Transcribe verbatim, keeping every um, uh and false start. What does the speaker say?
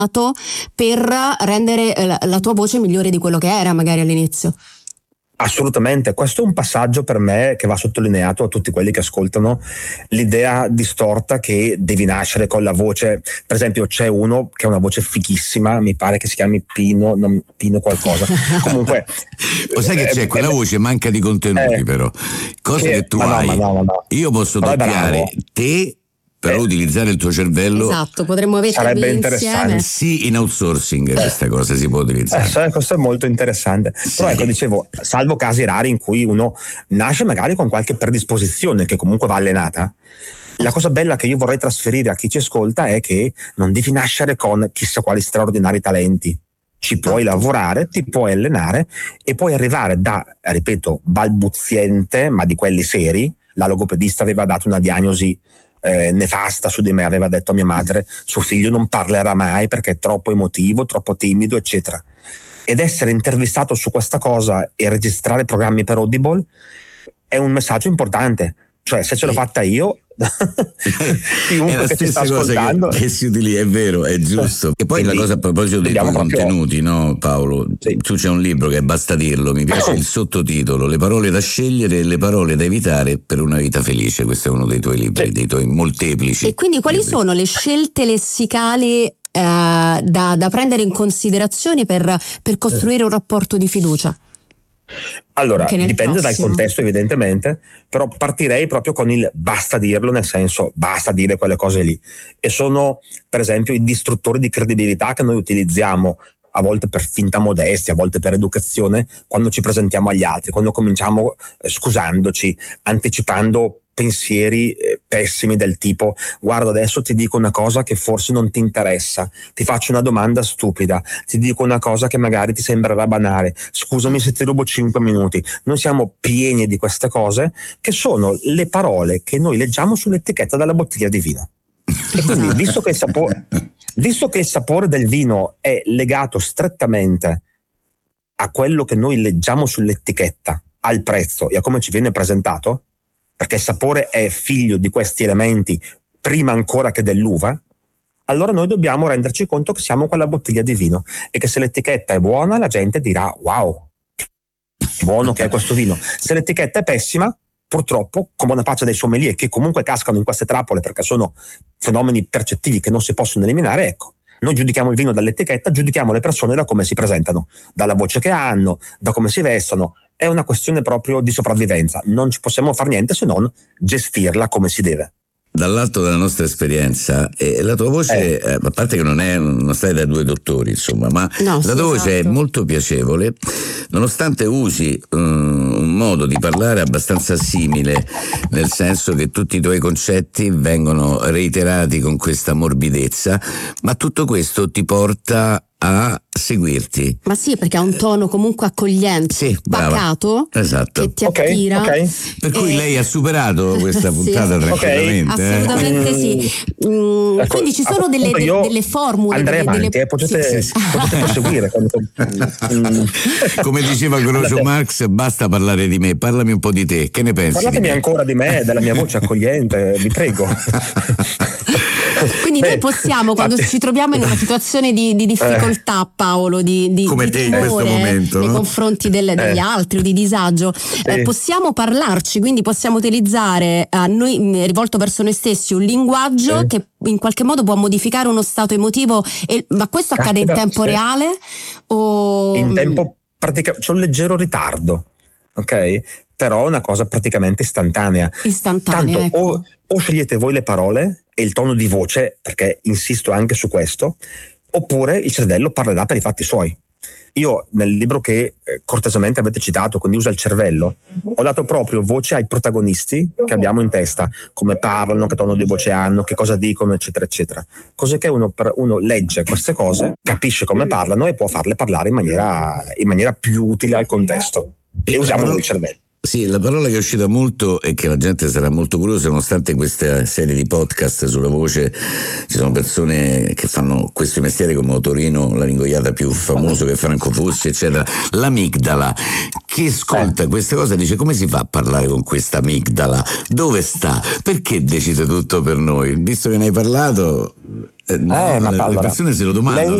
per rendere la, la tua voce migliore di quello che era magari all'inizio. Assolutamente, questo è un passaggio per me che va sottolineato a tutti quelli che ascoltano l'idea distorta che devi nascere con la voce. Per esempio c'è uno che ha una voce fighissima, mi pare che si chiami Pino, non, Pino qualcosa. Comunque lo sai che c'è, eh, quella eh, voce manca di contenuti, eh, però cosa che, che tu ma hai, no, ma no, ma no. Io posso doppiare te, però eh. utilizzare il tuo cervello, esatto, potremmo sarebbe interessante. Sì, in outsourcing eh. questa cosa si può utilizzare. Eh, questo è molto interessante. Sì. Però ecco, dicevo, salvo casi rari in cui uno nasce magari con qualche predisposizione che comunque va allenata, la cosa bella che io vorrei trasferire a chi ci ascolta è che non devi nascere con chissà quali straordinari talenti. Ci puoi lavorare, ti puoi allenare e puoi arrivare da, ripeto, balbuziente, ma di quelli seri. La logopedista aveva dato una diagnosi Eh, nefasta su di me, aveva detto a mia madre: suo figlio non parlerà mai perché è troppo emotivo, troppo timido, eccetera. Ed essere intervistato su questa cosa e registrare programmi per Audible è un messaggio importante, cioè se ce l'ho fatta io è la stessa cosa che, che si utilizza, è vero, è giusto. E poi quindi, la cosa a proposito dei tuoi contenuti, no Paolo? Sì. Tu c'è un libro che è Basta dirlo, mi piace il sottotitolo: Le parole da scegliere e le parole da evitare per una vita felice. Questo è uno dei tuoi libri, sì. dei tuoi molteplici. E quindi quali libri. sono le scelte lessicali eh, da, da prendere in considerazione per, per costruire un rapporto di fiducia? Allora, dipende prossimo. dal contesto evidentemente, però partirei proprio con il basta dirlo, nel senso basta dire quelle cose lì. E sono per esempio i distruttori di credibilità che noi utilizziamo a volte per finta modestia, a volte per educazione, quando ci presentiamo agli altri, quando cominciamo eh, scusandoci, anticipando pensieri eh, pessimi del tipo: guarda, adesso ti dico una cosa che forse non ti interessa, ti faccio una domanda stupida, ti dico una cosa che magari ti sembrerà banale, scusami se ti rubo cinque minuti. Noi siamo pieni di queste cose che sono le parole che noi leggiamo sull'etichetta della bottiglia di vino. E quindi, visto che il sapore, visto che il sapore del vino è legato strettamente a quello che noi leggiamo sull'etichetta, al prezzo e a come ci viene presentato, perché il sapore è figlio di questi elementi prima ancora che dell'uva, allora noi dobbiamo renderci conto che siamo quella bottiglia di vino e che se l'etichetta è buona la gente dirà: wow, buono che è questo vino. Se l'etichetta è pessima, purtroppo, con buona pace dei sommelier che comunque cascano in queste trappole perché sono fenomeni percettivi che non si possono eliminare, ecco, noi giudichiamo il vino dall'etichetta, giudichiamo le persone da come si presentano, dalla voce che hanno, da come si vestono. È una questione proprio di sopravvivenza, non ci possiamo fare niente se non gestirla come si deve. Dall'alto della nostra esperienza, eh, la tua voce, eh. Eh, a parte che non è non stai da due dottori, insomma, ma no, la sì, tua voce esatto. è molto piacevole, nonostante usi um, un modo di parlare abbastanza simile, nel senso che tutti i tuoi concetti vengono reiterati con questa morbidezza, ma tutto questo ti porta a seguirti. Ma sì, perché ha un tono comunque accogliente, sì, pacato, esatto. che ti okay, attira. Okay. Per cui e... lei ha superato questa puntata sì, tranquillamente. Okay. Assolutamente eh? sì. Mm, ecco, quindi ci sono delle, delle, delle formule. Andrei delle, avanti, delle... Eh, potete, sì, sì. potete proseguire. Come diceva Groucho Marx, basta parlare di me, parlami un po' di te. Che ne pensi? Parlatemi ancora di me, della mia voce accogliente, vi prego. Quindi Beh, noi possiamo, quando infatti... ci troviamo in una situazione di, di difficoltà, Paolo, di, di, come di te in questo momento, nei no? confronti del, degli eh. altri o di disagio, sì. eh, possiamo parlarci, quindi possiamo utilizzare a noi, rivolto verso noi stessi, un linguaggio sì. che in qualche modo può modificare uno stato emotivo, e, ma questo accade Caspita, in tempo sì. reale? O... In tempo praticamente, c'è un leggero ritardo, ok? Però è una cosa praticamente istantanea. Istantanea, Tanto ecco. o, o scegliete voi le parole e il tono di voce, perché insisto anche su questo, oppure il cervello parlerà per i fatti suoi. Io nel libro che eh, cortesemente avete citato, quindi usa il cervello, ho dato proprio voce ai protagonisti che abbiamo in testa, come parlano, che tono di voce hanno, che cosa dicono, eccetera eccetera, così che uno, uno legge queste cose, capisce come parlano e può farle parlare in maniera, in maniera più utile al contesto, e usiamo noi il cervello. Sì, la parola che è uscita molto e che la gente sarà molto curiosa, nonostante questa serie di podcast sulla voce ci sono persone che fanno questo mestiere come Otorino, la l'ingoiata più famoso, che Franco Fusci, eccetera. L'amigdala, chi ascolta eh. queste cose dice: come si fa a parlare con questa amigdala? Dove sta? Perché decide tutto per noi? Visto che ne hai parlato, eh, eh, ma le, allora, le persone se lo domandano. Lei